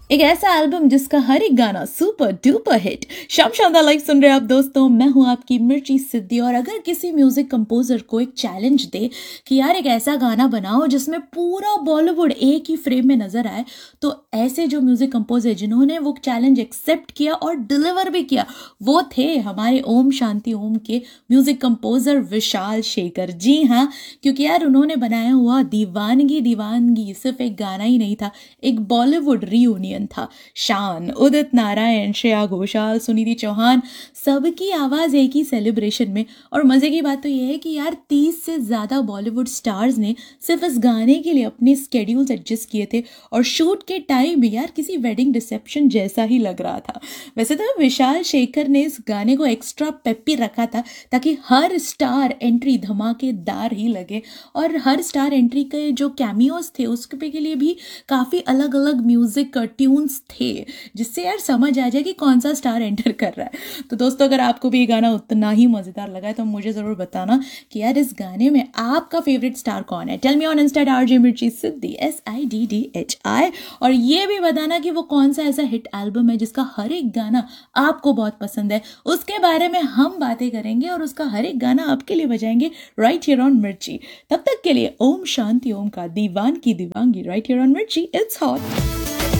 एक ऐसा एल्बम जिसका हर एक गाना सुपर डुपर हिट। शाम शानदार लाइव सुन रहे हैं आप दोस्तों, मैं हूं आपकी मिर्ची सिद्धि। और अगर किसी म्यूजिक कंपोजर को एक चैलेंज दे कि यार एक ऐसा गाना बनाओ जिसमें पूरा बॉलीवुड एक ही फ्रेम में नजर आए, तो ऐसे जो म्यूजिक कंपोजर जिन्होंने वो चैलेंज एक्सेप्ट किया और डिलीवर भी किया, वो थे हमारे ओम शांति ओम के म्यूजिक कंपोजर विशाल शेखर। जी हाँ, क्योंकि यार उन्होंने बनाया हुआ दीवानगी दीवानगी सिर्फ एक गाना ही नहीं था, एक बॉलीवुड रीयूनियन था। शान, उदित नारायण, श्रेया घोषाल, सुनिधि चौहान, सबकी आवाज एक ही सेलिब्रेशन में। और मजे की बात तो यह है कि यार 30 से ज्यादा बॉलीवुड स्टार्स ने सिर्फ इस गाने के लिए अपने स्केड्यूल्स एडजस्ट किए थे और शूट के टाइम भी यार किसी वेडिंग रिसेप्शन जैसा ही लग रहा था। वैसे तो विशाल शेखर ने इस गाने को एक्स्ट्रा पेपी रखा था ताकि हर स्टार एंट्री धमाकेदार ही लगे, और हर स्टार एंट्री के जो कैमियोज थे उसके के लिए भी काफी अलग अलग म्यूजिक ट्यून्स थे, जिससे यार समझ आ जाए कि कौन सा स्टार एंटर कर रहा है। तो दोस्तों, अगर आपको भी ये गाना उतना ही मजेदार लगा है तो मुझे जरूर बताना कि यार इस गाने में आपका फेवरेट स्टार कौन है। Tell me on Insta RJ मिर्ची सिद्धि SIDDHI। और ये भी बताना कि वो कौन सा ऐसा हिट एल्बम है जिसका हर एक गाना आपको बहुत पसंद है। उसके बारे में हम बातें करेंगे और उसका हर एक गाना आपके लिए बजाएंगे राइट हियर ऑन मिर्ची। तब तक के लिए ओम शांति ओम का दीवान की दीवानगी राइट हियर ऑन मिर्ची। It's hot.